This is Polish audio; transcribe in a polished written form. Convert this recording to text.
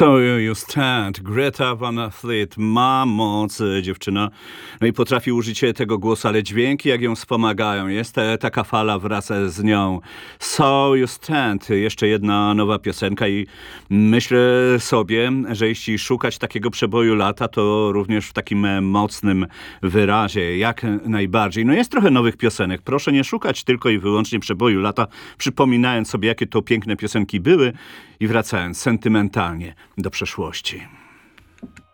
So You Stand. Greta Van Fleet ma moc, dziewczyna. No i potrafi użyć tego głosu, ale dźwięki jak ją wspomagają. Jest taka fala wraz z nią. So You Stand. Jeszcze jedna nowa piosenka i myślę sobie, że jeśli szukać takiego przeboju lata, to również w takim mocnym wyrazie. Jak najbardziej. No jest trochę nowych piosenek. Proszę nie szukać tylko i wyłącznie przeboju lata, przypominając sobie, jakie to piękne piosenki były i wracając sentymentalnie do przeszłości.